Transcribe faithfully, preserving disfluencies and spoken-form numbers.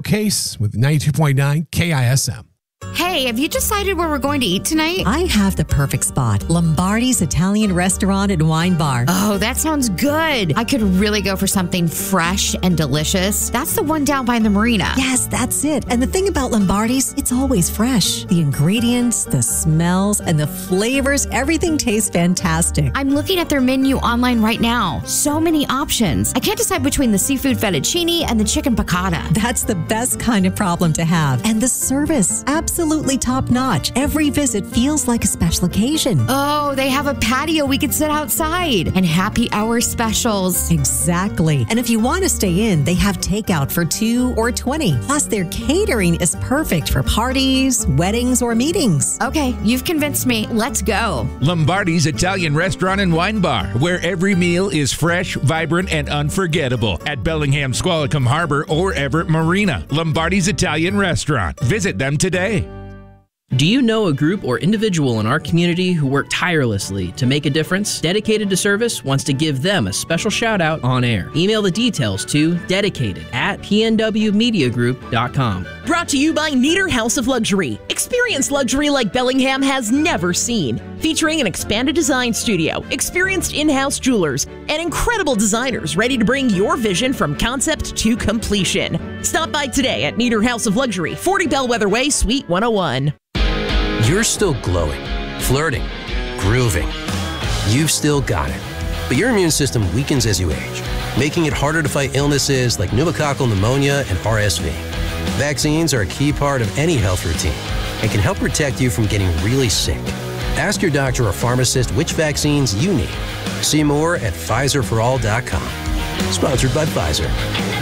Case with ninety-two point nine K I S M. Hey, have you decided where we're going to eat tonight? I have the perfect spot. Lombardi's Italian Restaurant and Wine Bar. Oh, that sounds good. I could really go for something fresh and delicious. That's the one down by the marina. Yes, that's it. And the thing about Lombardi's, it's always fresh. The ingredients, the smells, and the flavors, everything tastes fantastic. I'm looking at their menu online right now. So many options. I can't decide between the seafood fettuccine and the chicken piccata. That's the best kind of problem to have. And the service, absolutely top-notch. Every visit feels like a special occasion. Oh, they have a patio we could sit outside and happy hour specials. Exactly. And if you want to stay in, they have takeout for two or twenty. Plus, their catering is perfect for parties, weddings, or meetings. Okay, you've convinced me. Let's go. Lombardi's Italian Restaurant and Wine Bar, where every meal is fresh, vibrant, and unforgettable. At Bellingham Squalicum Harbor or Everett Marina. Lombardi's Italian Restaurant. Visit them today. Do you know a group or individual in our community who work tirelessly to make a difference? Dedicated to Service wants to give them a special shout out on air. Email the details to dedicated at p n w media group dot com. Brought to you by Nieder House of Luxury. Experience luxury like Bellingham has never seen. Featuring an expanded design studio, experienced in-house jewelers, and incredible designers ready to bring your vision from concept to completion. Stop by today at Nieder House of Luxury, forty Bellwether Way, Suite one oh one. You're still glowing, flirting, grooving. You've still got it. But your immune system weakens as you age, making it harder to fight illnesses like pneumococcal pneumonia and R S V. Vaccines are a key part of any health routine and can help protect you from getting really sick. Ask your doctor or pharmacist which vaccines you need. See more at Pfizer for all dot com. Sponsored by Pfizer.